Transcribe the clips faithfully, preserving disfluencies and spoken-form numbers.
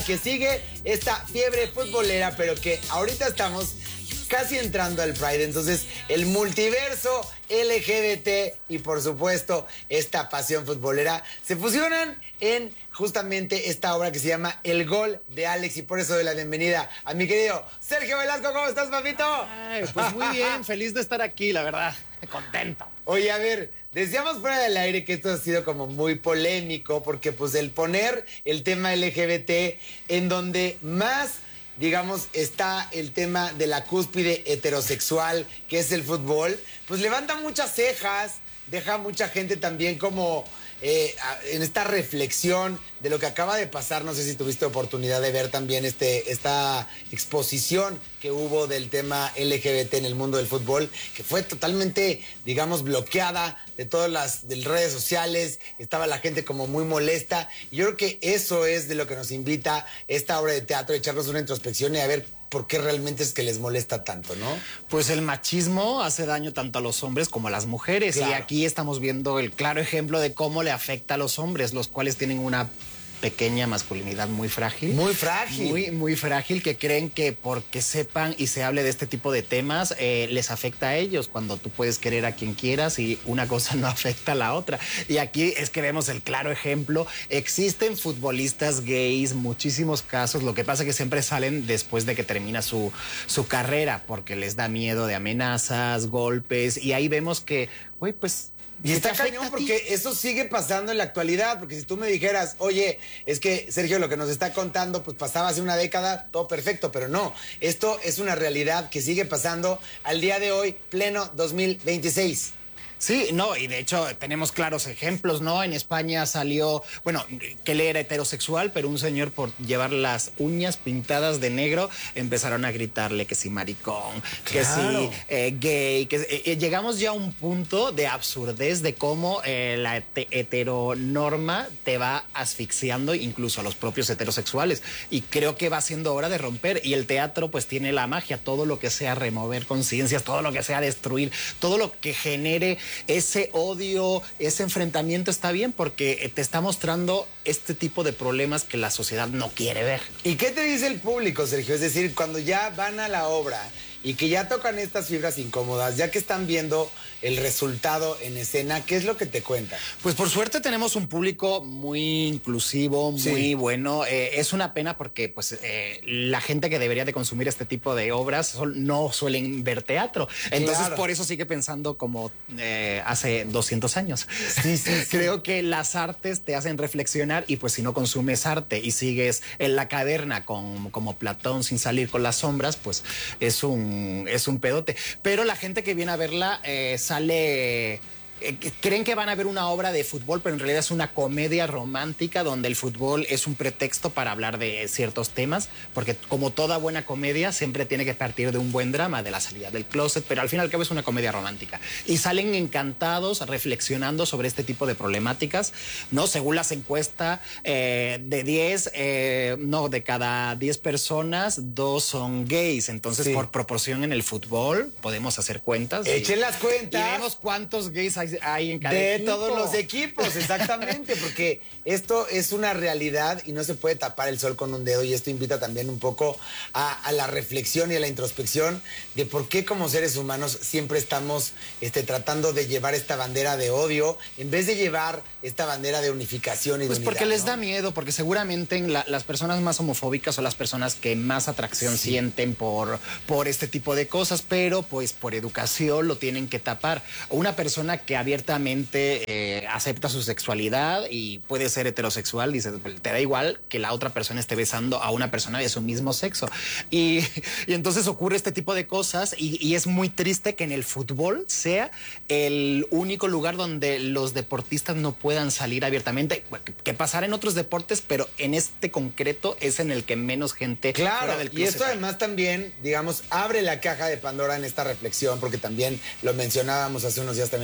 Que sigue esta fiebre futbolera, pero que ahorita estamos casi entrando al Pride. Entonces, el multiverso L G B T y, por supuesto, esta pasión futbolera se fusionan en justamente esta obra que se llama El Gol de Alex. Y por eso doy la bienvenida a mi querido Sergio Velasco. ¿Cómo estás, papito? Ay, pues muy bien, feliz de estar aquí, la verdad. Contento. Oye, a ver, decíamos fuera del aire que esto ha sido como muy polémico porque pues el poner el tema L G B T en donde más, digamos, está el tema de la cúspide heterosexual, que es el fútbol, pues levanta muchas cejas, deja mucha gente también como eh, en esta reflexión de lo que acaba de pasar. No sé si tuviste oportunidad de ver también este, esta exposición que hubo del tema L G B T en el mundo del fútbol, que fue totalmente, digamos, bloqueada de todas las de redes sociales. Estaba la gente como muy molesta. Y yo creo que eso es de lo que nos invita esta obra de teatro, echarnos una introspección y a ver por qué realmente es que les molesta tanto, ¿no? Pues el machismo hace daño tanto a los hombres como a las mujeres. Claro. Y aquí estamos viendo el claro ejemplo de cómo le afecta a los hombres, los cuales tienen una pequeña masculinidad muy frágil. Muy frágil. Muy, muy frágil, que creen que porque sepan y se hable de este tipo de temas, eh, les afecta a ellos, cuando tú puedes querer a quien quieras y una cosa no afecta a la otra. Y aquí es que vemos el claro ejemplo. Existen futbolistas gays, muchísimos casos. Lo que pasa es que siempre salen después de que termina su, su carrera, porque les da miedo de amenazas, golpes, y ahí vemos que, güey, pues... Y está cañón porque eso sigue pasando en la actualidad, porque si tú me dijeras, oye, es que Sergio lo que nos está contando, pues pasaba hace una década, todo perfecto, pero no, esto es una realidad que sigue pasando al día de hoy, pleno dos mil veintiséis. Sí, no, y de hecho tenemos claros ejemplos, ¿no? En España salió, bueno, que él era heterosexual, pero un señor por llevar las uñas pintadas de negro empezaron a gritarle que sí maricón, claro, que sí eh, gay, que eh, llegamos ya a un punto de absurdez de cómo eh, la heteronorma te va asfixiando incluso a los propios heterosexuales, y creo que va siendo hora de romper. Y el teatro pues tiene la magia, todo lo que sea remover conciencias, todo lo que sea destruir, todo lo que genere ese odio, ese enfrentamiento está bien, porque te está mostrando este tipo de problemas que la sociedad no quiere ver. ¿Y qué te dice el público, Sergio? Es decir, cuando ya van a la obra y que ya tocan estas fibras incómodas, ya que están viendo el resultado en escena, ¿qué es lo que te cuentan? Pues por suerte tenemos un público muy inclusivo, muy sí. bueno. Eh, es una pena porque pues eh, la gente que debería de consumir este tipo de obras no suelen ver teatro. Entonces claro, por eso sigue pensando como eh, hace doscientos años. Sí, sí, sí. Creo que las artes te hacen reflexionar, y pues si no consumes arte y sigues en la caverna con, como Platón sin salir con las sombras, pues es un es un pedote. Pero la gente que viene a verla eh, sale... Eh, creen que van a ver una obra de fútbol, pero en realidad es una comedia romántica donde el fútbol es un pretexto para hablar de ciertos temas, porque como toda buena comedia siempre tiene que partir de un buen drama, de la salida del closet, pero al fin y al cabo es una comedia romántica. Y salen encantados reflexionando sobre este tipo de problemáticas, ¿no? Según las encuestas, eh, de diez, eh, no, de cada diez personas, dos son gays. Entonces, sí, por proporción en el fútbol, podemos hacer cuentas. Echen y, las cuentas. Y vemos cuántos gays hay hay en cada de equipo. Todos los equipos, exactamente, porque esto es una realidad y no se puede tapar el sol con un dedo, y esto invita también un poco a, a la reflexión y a la introspección de por qué como seres humanos siempre estamos este, tratando de llevar esta bandera de odio en vez de llevar esta bandera de unificación y pues de unidad. Pues porque les ¿no? da miedo, porque seguramente la, las personas más homofóbicas son las personas que más atracción sí. sienten por, por este tipo de cosas, pero pues por educación lo tienen que tapar. Una persona que abiertamente eh, acepta su sexualidad y puede ser heterosexual, dice, te da igual que la otra persona esté besando a una persona de su mismo sexo. Y, y entonces ocurre este tipo de cosas, y, y es muy triste que en el fútbol sea el único lugar donde los deportistas no puedan salir abiertamente, que pasará en otros deportes, pero en este concreto es en el que menos gente... Claro, del y esto además también, digamos, abre la caja de Pandora en esta reflexión, porque también lo mencionábamos hace unos días también en el programa,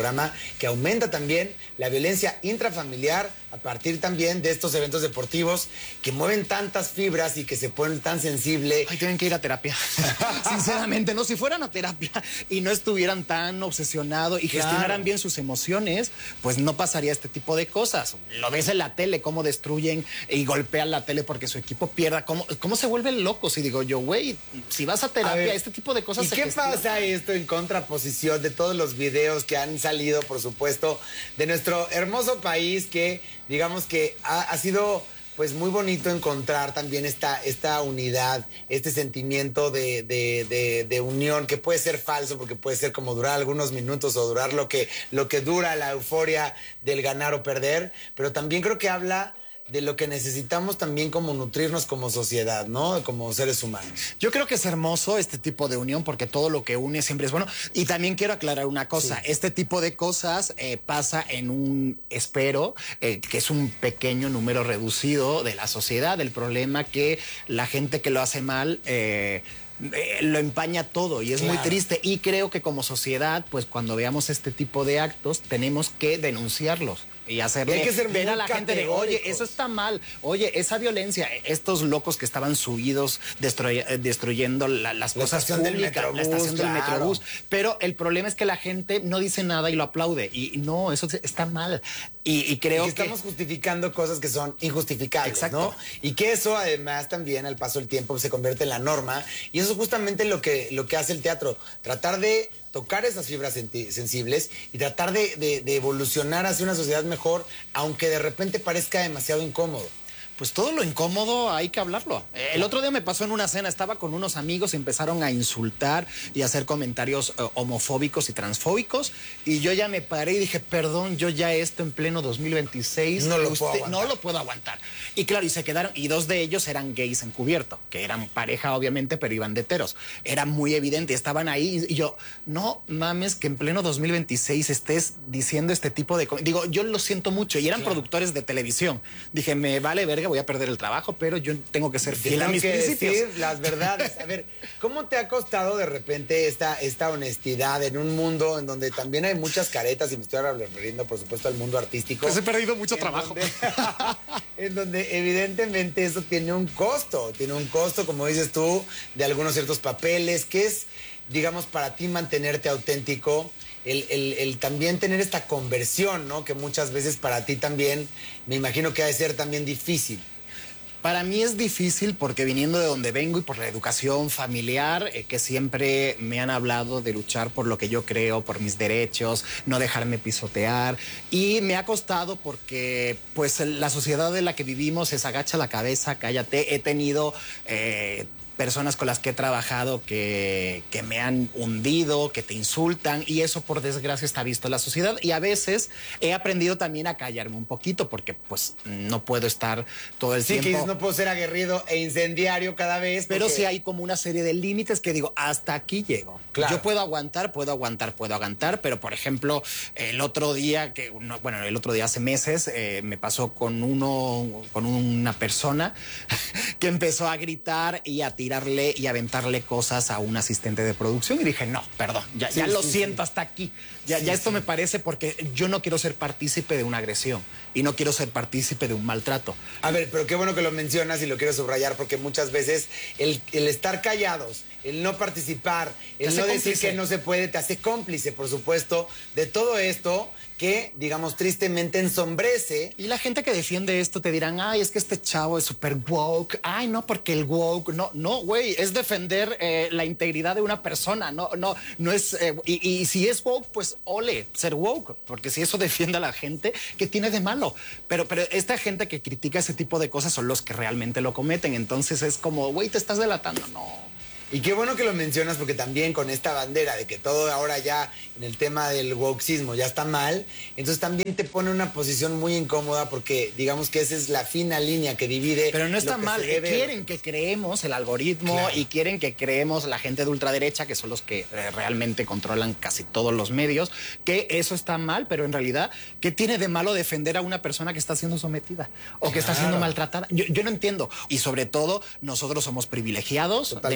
programa, que aumenta también la violencia intrafamiliar a partir también de estos eventos deportivos que mueven tantas fibras y que se ponen tan sensible. Ay, tienen que ir a terapia. Sinceramente, no, si fueran a terapia y no estuvieran tan obsesionados y Claro. gestionaran bien sus emociones, pues no pasaría este tipo de cosas. Lo ves en la tele, cómo destruyen y golpean la tele porque su equipo pierda, cómo, cómo se vuelven locos. Y digo yo, güey, si vas a terapia, A ver, este tipo de cosas ¿y se qué gestionan. pasa esto en contraposición de todos los videos que han salido, por supuesto, de nuestro hermoso país que, digamos que ha, ha sido pues muy bonito encontrar también esta, esta unidad, este sentimiento de, de, de, de unión que puede ser falso porque puede ser como durar algunos minutos o durar lo que, lo que dura la euforia del ganar o perder, pero también creo que habla de lo que necesitamos también como nutrirnos como sociedad, ¿no? Como seres humanos. Yo creo que es hermoso este tipo de unión porque todo lo que une siempre es bueno. Y también quiero aclarar una cosa. Sí. Este tipo de cosas eh, pasa en un, espero, eh, que es un pequeño número reducido de la sociedad. El problema que la gente que lo hace mal... Eh, Eh, lo empaña todo y es claro. muy triste y creo que como sociedad pues cuando veamos este tipo de actos tenemos que denunciarlos y hacerle y hay que ser ver a la gente de, oye, eso está mal, oye, esa violencia, estos locos que estaban subidos destruy destruyendo la, las la cosas públicas, Metrobús, la estación claro. del Metrobús, pero el problema es que la gente no dice nada y lo aplaude y no, eso está mal y, y creo y que, que estamos justificando cosas que son injustificables, exacto. ¿no? Y que eso además también al paso del tiempo se convierte en la norma y eso es justamente lo que, lo que hace el teatro, tratar de tocar esas fibras sensibles y tratar de, de, de evolucionar hacia una sociedad mejor, aunque de repente parezca demasiado incómodo. Pues todo lo incómodo hay que hablarlo. El otro día me pasó en una cena, estaba con unos amigos y empezaron a insultar y a hacer comentarios uh, homofóbicos y transfóbicos y yo ya me paré y dije, perdón, yo ya esto en pleno dos mil veintiséis no lo, usted, puedo no lo puedo aguantar. Y claro, y se quedaron, y dos de ellos eran gays encubierto, que eran pareja obviamente, pero iban de heteros. Era muy evidente, estaban ahí y yo, no mames que en pleno dos mil veintiséis estés diciendo este tipo de... Digo, yo lo siento mucho y eran claro. productores de televisión. Dije, me vale verga, voy a perder el trabajo, pero yo tengo que ser fiel tengo a mis que principios. Decir las verdades. A ver, ¿cómo te ha costado de repente esta, esta honestidad en un mundo en donde también hay muchas caretas, y me estoy refiriendo, por supuesto, al mundo artístico? Pues he perdido mucho en trabajo. Donde, en donde evidentemente eso tiene un costo, tiene un costo, como dices tú, de algunos ciertos papeles, que es, digamos, para ti mantenerte auténtico. El, el, el también tener esta conversión, ¿no? Que muchas veces para ti también, me imagino que ha de ser también difícil. Para mí es difícil porque viniendo de donde vengo y por la educación familiar, eh, que siempre me han hablado de luchar por lo que yo creo, por mis derechos, no dejarme pisotear. Y me ha costado porque pues la sociedad en la que vivimos es agacha la cabeza, cállate. He tenido... Eh, personas con las que he trabajado que, que me han hundido, que te insultan y eso por desgracia está visto en la sociedad y a veces he aprendido también a callarme un poquito porque pues no puedo estar todo el sí, tiempo. Sí, que no puedo ser aguerrido e incendiario cada vez. Pero porque... sí hay como una serie de límites que digo, hasta aquí llego. Claro. Yo puedo aguantar, puedo aguantar, puedo aguantar, pero por ejemplo, el otro día, que no, bueno, el otro día hace meses eh, me pasó con uno, con una persona que empezó a gritar y a tirar y aventarle cosas a un asistente de producción y dije, no, perdón, ya, sí, ya lo sí, siento sí. hasta aquí. Ya, sí, ya esto sí. me parece porque yo no quiero ser partícipe de una agresión y no quiero ser partícipe de un maltrato. A ver, pero qué bueno que lo mencionas y lo quiero subrayar porque muchas veces el, el estar callados, el no participar, el no decir que no se puede, te hace cómplice, por supuesto, de todo esto que, digamos, tristemente ensombrece. Y la gente que defiende esto te dirán, ay, es que este chavo es súper woke. Ay, no, porque el woke, no, no, güey, es defender eh, la integridad de una persona, no, no, no es, eh, y, y si es woke, pues ole, ser woke, porque si eso defiende a la gente, ¿qué tiene de malo? Pero, pero esta gente que critica ese tipo de cosas son los que realmente lo cometen, entonces es como, güey, te estás delatando, no. Y qué bueno que lo mencionas porque también con esta bandera de que todo ahora ya en el tema del wokeismo ya está mal, entonces también te pone en una posición muy incómoda porque digamos que esa es la fina línea que divide. Pero no está mal, debe... quieren que creemos el algoritmo claro. y quieren que creemos la gente de ultraderecha, que son los que eh, realmente controlan casi todos los medios, que eso está mal, pero en realidad, ¿qué tiene de malo defender a una persona que está siendo sometida o que claro. está siendo maltratada? Yo, yo no entiendo. Y sobre todo, nosotros somos privilegiados Totalmente. dentro de lo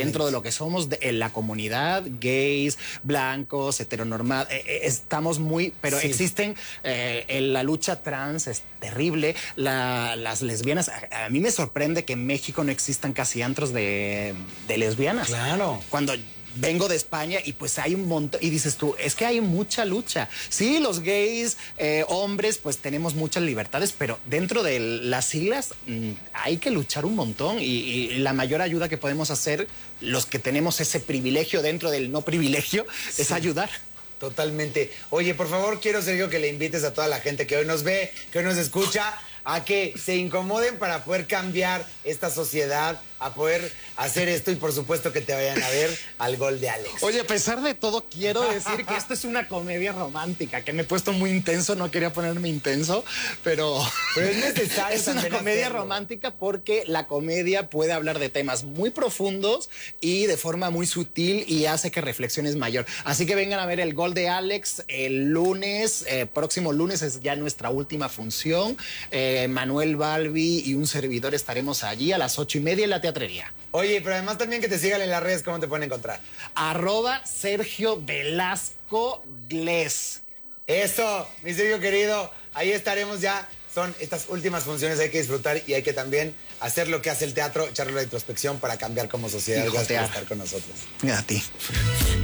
que somos de, en la comunidad, gays, blancos, heteronormados, eh, eh, estamos muy, pero Sí. existen, eh, en la lucha trans es terrible, la, las lesbianas, a, a mí me sorprende que en México no existan casi antros de, de lesbianas. Claro. Cuando vengo de España y pues hay un montón, y dices tú, es que hay mucha lucha. Sí, los gays, eh, hombres, pues tenemos muchas libertades, pero dentro de las siglas mmm, hay que luchar un montón y, y la mayor ayuda que podemos hacer, los que tenemos ese privilegio dentro del no privilegio, sí, es ayudar. Totalmente. Oye, por favor, quiero, Sergio, que le invites a toda la gente que hoy nos ve, que hoy nos escucha, a que se incomoden para poder cambiar esta sociedad, a poder hacer esto y por supuesto que te vayan a ver al Gol de Alex. Oye, a pesar de todo, quiero decir que esto es una comedia romántica, que me he puesto muy intenso, no quería ponerme intenso, pero... Pero es necesario. Es una comedia hacerlo. romántica porque la comedia puede hablar de temas muy profundos y de forma muy sutil y hace que reflexiones mayor. Así que vengan a ver el Gol de Alex el lunes, eh, próximo lunes es ya nuestra última función. Eh, Manuel Balbi y un servidor estaremos allí a las ocho y media en la teatrería. Oye, pero además también que te sigan en las redes, ¿cómo te pueden encontrar? Arroba Sergio Velasco Gles. Eso, mi Sergio querido, ahí estaremos ya. Son estas últimas funciones, hay que disfrutar y hay que también hacer lo que hace el teatro, echarle la introspección para cambiar como sociedad. Gracias por estar con nosotros. A ti.